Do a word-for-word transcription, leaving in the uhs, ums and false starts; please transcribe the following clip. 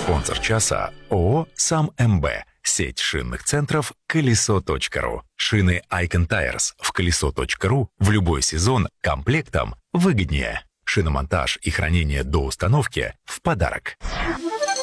Спонсор часа ООО «Сам МБ». Сеть шинных центров колесо точка ру. Шины Icon Tires в колесо точка ру в любой сезон комплектом выгоднее. Шиномонтаж и хранение до установки в подарок.